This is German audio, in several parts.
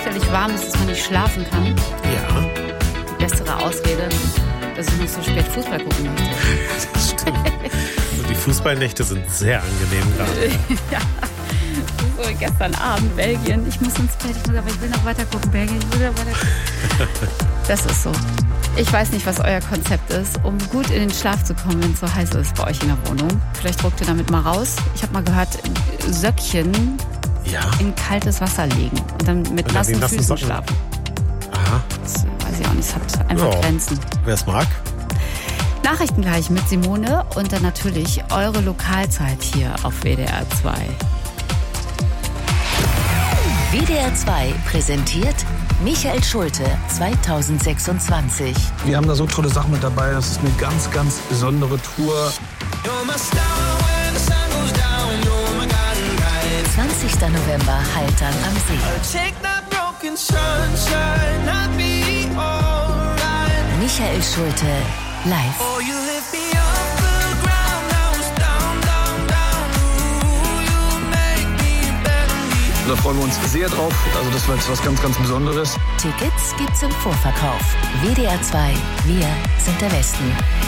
fürchterlich warm ist, dass man nicht schlafen kann. Ja. Die bessere Ausrede, dass ich noch so spät Fußball gucken möchte. Das stimmt. Und die Fußballnächte sind sehr angenehm gerade. Ja. So, gestern Abend Belgien. Ich muss ins Bett, aber ich will noch weiter gucken. Belgien, ich will noch weiter gucken. Das ist so. Ich weiß nicht, was euer Konzept ist, um gut in den Schlaf zu kommen, wenn es so heiß ist bei euch in der Wohnung. Vielleicht ruckt ihr damit mal raus. Ich habe mal gehört, Söckchen in kaltes Wasser legen und dann mit nassen Füßen Socken schlafen. Aha. Das weiß ich auch nicht, es hat einfach Grenzen. Wer es mag. Nachrichten gleich mit Simone und dann natürlich eure Lokalzeit hier auf WDR 2. WDR 2 präsentiert Michael Schulte 2026. Wir haben da so tolle Sachen mit dabei. Das ist eine ganz, ganz besondere Tour. 20. November, Haltern am See. Michael Schulte live. Da freuen wir uns sehr drauf. Also das wird was ganz, ganz Besonderes. Tickets gibt's im Vorverkauf. WDR 2, wir sind der Westen.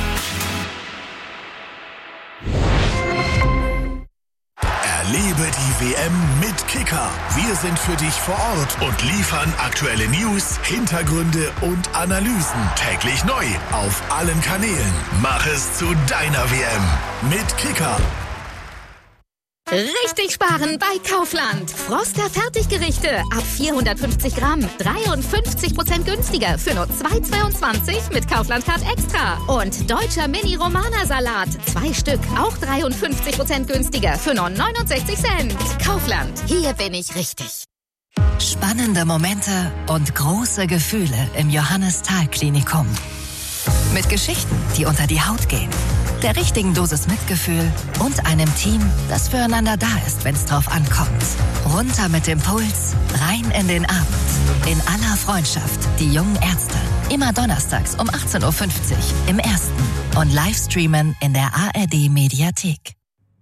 Erlebe die WM mit Kicker. Wir sind für dich vor Ort und liefern aktuelle News, Hintergründe und Analysen täglich neu auf allen Kanälen. Mach es zu deiner WM mit Kicker. Richtig sparen bei Kaufland. Froster Fertiggerichte ab 450 Gramm. 53% günstiger für nur 2,22 mit Kaufland Card Extra. Und deutscher Mini-Romana-Salat. 2 Stück, auch 53% günstiger für nur 69 Cent. Kaufland, hier bin ich richtig. Spannende Momente und große Gefühle im Johannes-Thal-Klinikum. Mit Geschichten, die unter die Haut gehen. Der richtigen Dosis Mitgefühl und einem Team, das füreinander da ist, wenn es drauf ankommt. Runter mit dem Puls, rein in den Abend. In aller Freundschaft, die jungen Ärzte. Immer donnerstags um 18.50 Uhr im Ersten und Livestreamen in der ARD-Mediathek.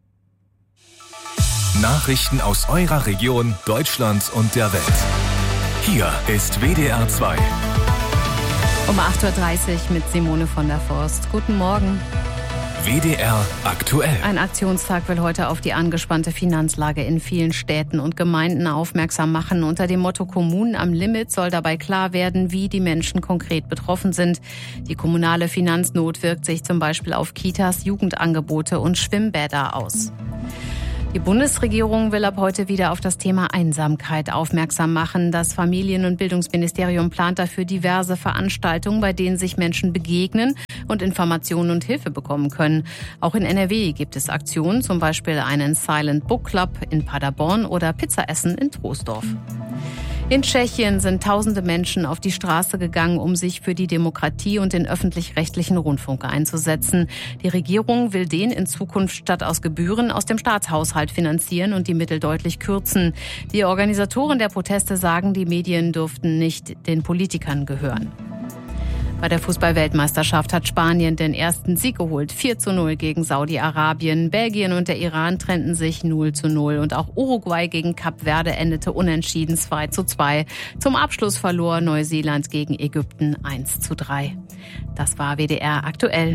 Nachrichten aus eurer Region, Deutschland und der Welt. Hier ist WDR 2. Um 8.30 Uhr mit Simone von der Forst. Guten Morgen. WDR aktuell. Ein Aktionstag will heute auf die angespannte Finanzlage in vielen Städten und Gemeinden aufmerksam machen. Unter dem Motto Kommunen am Limit soll dabei klar werden, wie die Menschen konkret betroffen sind. Die kommunale Finanznot wirkt sich zum Beispiel auf Kitas, Jugendangebote und Schwimmbäder aus. Die Bundesregierung will ab heute wieder auf das Thema Einsamkeit aufmerksam machen. Das Familien- und Bildungsministerium plant dafür diverse Veranstaltungen, bei denen sich Menschen begegnen und Informationen und Hilfe bekommen können. Auch in NRW gibt es Aktionen, zum Beispiel einen Silent Book Club in Paderborn oder Pizzaessen in Troisdorf. In Tschechien sind tausende Menschen auf die Straße gegangen, um sich für die Demokratie und den öffentlich-rechtlichen Rundfunk einzusetzen. Die Regierung will den in Zukunft statt aus Gebühren aus dem Staatshaushalt finanzieren und die Mittel deutlich kürzen. Die Organisatoren der Proteste sagen, die Medien dürften nicht den Politikern gehören. Bei der Fußball-Weltmeisterschaft hat Spanien den ersten Sieg geholt, 4:0 gegen Saudi-Arabien. Belgien und der Iran trennten sich 0:0 und auch Uruguay gegen Kap Verde endete unentschieden 2:2. Zum Abschluss verlor Neuseeland gegen Ägypten 1:3. Das war WDR aktuell.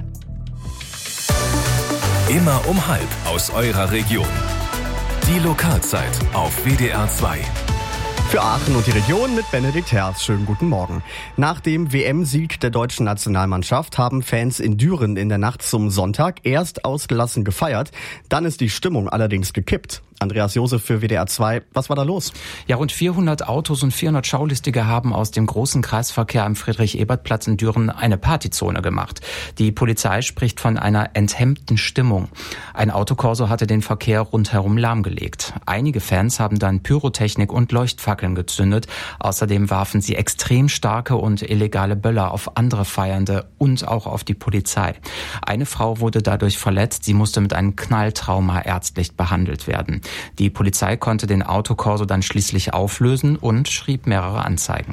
Immer um 12:30 aus eurer Region. Die Lokalzeit auf WDR 2. Für Aachen und die Region mit Benedikt Herz. Schönen guten Morgen. Nach dem WM-Sieg der deutschen Nationalmannschaft haben Fans in Düren in der Nacht zum Sonntag erst ausgelassen gefeiert. Dann ist die Stimmung allerdings gekippt. Andreas Josef für WDR 2. Was war da los? Ja, rund 400 Autos und 400 Schaulustige haben aus dem großen Kreisverkehr am Friedrich-Ebert-Platz in Düren eine Partyzone gemacht. Die Polizei spricht von einer enthemmten Stimmung. Ein Autokorso hatte den Verkehr rundherum lahmgelegt. Einige Fans haben dann Pyrotechnik und Leuchtfackeln gezündet. Außerdem warfen sie extrem starke und illegale Böller auf andere Feiernde und auch auf die Polizei. Eine Frau wurde dadurch verletzt. Sie musste mit einem Knalltrauma ärztlich behandelt werden. Die Polizei konnte den Autokorso dann schließlich auflösen und schrieb mehrere Anzeigen.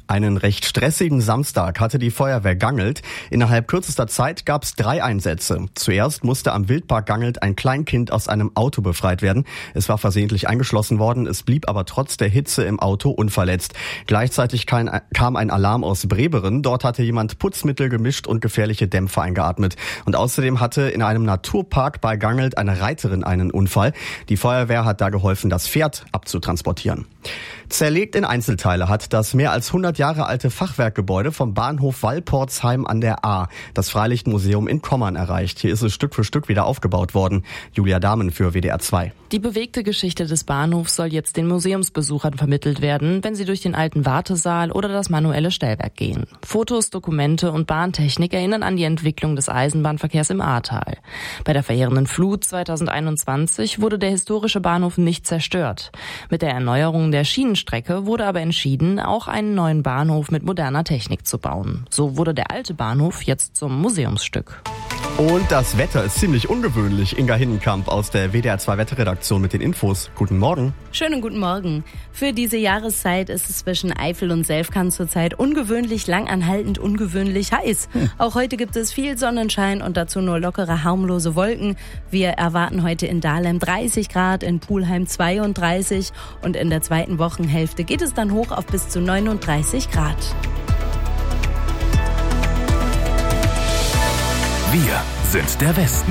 Einen recht stressigen Samstag hatte die Feuerwehr Gangelt. Innerhalb kürzester Zeit gab es 3 Einsätze. Zuerst musste am Wildpark Gangelt ein Kleinkind aus einem Auto befreit werden. Es war versehentlich eingeschlossen worden, es blieb aber trotz der Hitze im Auto unverletzt. Gleichzeitig kam ein Alarm aus Breberen. Dort hatte jemand Putzmittel gemischt und gefährliche Dämpfe eingeatmet. Und außerdem hatte in einem Naturpark bei Gangelt eine Reiterin einen Unfall. Die Feuerwehr hat da geholfen, das Pferd abzutransportieren. Zerlegt in Einzelteile hat das mehr als 100 Jahre alte Fachwerkgebäude vom Bahnhof Walportsheim an der A das Freilichtmuseum in Kommern erreicht. Hier ist es Stück für Stück wieder aufgebaut worden. Julia Dahmen für WDR 2. Die bewegte Geschichte des Bahnhofs soll jetzt den Museumsbesuchern vermittelt werden, wenn sie durch den alten Wartesaal oder das manuelle Stellwerk gehen. Fotos, Dokumente und Bahntechnik erinnern an die Entwicklung des Eisenbahnverkehrs im Ahrtal. Bei der verheerenden Flut 2021 wurde der historische Bahnhof nicht zerstört. Mit der Erneuerung der Schienenstrecke wurde aber entschieden, auch einen neuen Bahnhof mit moderner Technik zu bauen. So wurde der alte Bahnhof jetzt zum Museumsstück. Und das Wetter ist ziemlich ungewöhnlich. Inga Hinnenkamp aus der WDR 2 Wetterredaktion mit den Infos. Guten Morgen. Schönen guten Morgen. Für diese Jahreszeit ist es zwischen Eifel und Selfkant zurzeit ungewöhnlich langanhaltend, ungewöhnlich heiß. Auch heute gibt es viel Sonnenschein und dazu nur lockere, harmlose Wolken. Wir erwarten heute in Dahlem 30 Grad, in Pulheim 32 und in der zweiten Wochenhälfte geht es dann hoch auf bis zu 39 Grad. Wir sind der Westen.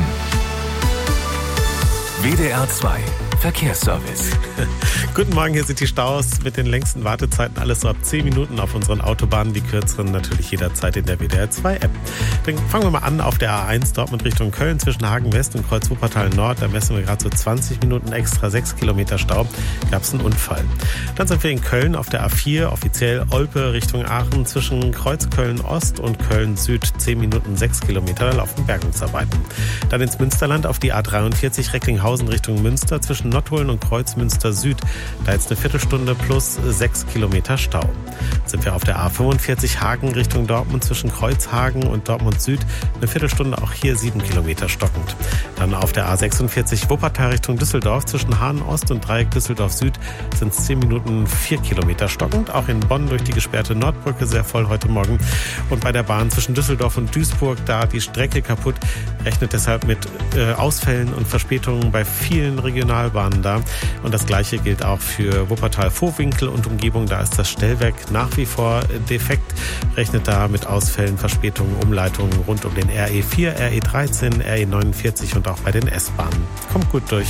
WDR 2 Verkehrsservice. Guten Morgen, hier sind die Staus mit den längsten Wartezeiten. Alles so ab 10 Minuten auf unseren Autobahnen, die kürzeren natürlich jederzeit in der WDR 2 App. Dann fangen wir mal an auf der A1 Dortmund Richtung Köln zwischen Hagen West und Kreuz Wuppertal Nord. Da messen wir gerade so 20 Minuten extra, 6 Kilometer Stau. Gab es einen Unfall. Dann sind wir in Köln auf der A4, offiziell Olpe Richtung Aachen zwischen Kreuz Köln Ost und Köln Süd 10 Minuten, 6 Kilometer. Da laufen Bergungsarbeiten. Dann ins Münsterland auf die A43 Recklinghausen Richtung Münster zwischen Nottuln und Kreuzmünster Süd. Da jetzt eine Viertelstunde plus 6 Kilometer Stau. Sind wir auf der A45 Hagen Richtung Dortmund zwischen Kreuzhagen und Dortmund Süd. Eine Viertelstunde, auch hier 7 Kilometer stockend. Dann auf der A46 Wuppertal Richtung Düsseldorf zwischen Hahn Ost und Dreieck Düsseldorf Süd sind es 10 Minuten 4 Kilometer stockend. Auch in Bonn durch die gesperrte Nordbrücke sehr voll heute Morgen. Und bei der Bahn zwischen Düsseldorf und Duisburg, da die Strecke kaputt, rechnet deshalb mit Ausfällen und Verspätungen bei vielen Regionalbahnen da. Und das Gleiche gilt auch für Wuppertal-Vohwinkel und Umgebung. Da ist das Stellwerk nach wie vor defekt. Rechnet da mit Ausfällen, Verspätungen, Umleitungen rund um den RE4, RE13, RE49 und auch bei den S-Bahnen. Kommt gut durch.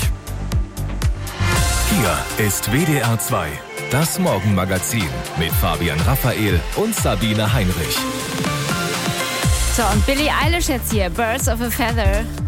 Hier ist WDR 2, das Morgenmagazin mit Fabian Raphael und Sabine Heinrich. So, und Billie Eilish jetzt hier, Birds of a Feather.